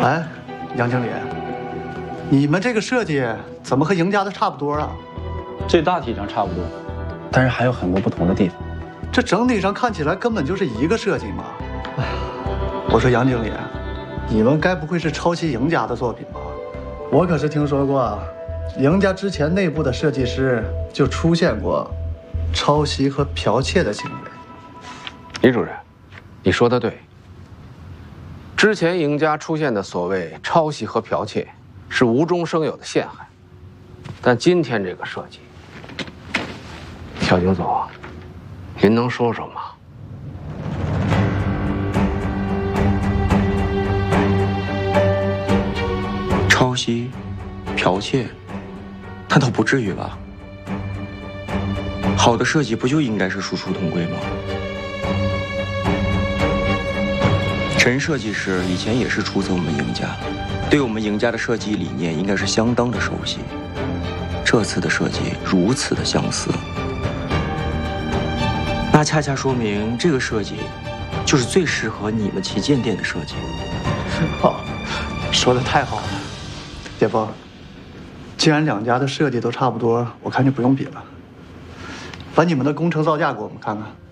哎，杨经理，你们这个设计怎么和赢家的差不多啊？ 这大体上差不多，但是还有很多不同的地方。 这整体上看起来根本就是一个设计嘛。哎呀，我说杨经理，你们该不会是抄袭赢家的作品吧？我可是听说过，赢家之前内部的设计师就出现过抄袭和剽窃的行为。 李主任，你说的对。之前赢家出现的所谓抄袭和剽窃，是无中生有的陷害。但今天这个设计，小景总，您能说说吗？ 抄袭、剽窃，那倒不至于吧？好的设计不就应该是殊途同归吗？陈设计师以前也是出自我们赢家，对我们赢家的设计理念应该是相当的熟悉。这次的设计如此的相似，那恰恰说明这个设计就是最适合你们旗舰店的设计。 好，说的太好了，姐夫。既然两家的设计都差不多，我看就不用比了。把你们的工程造价给我们看看。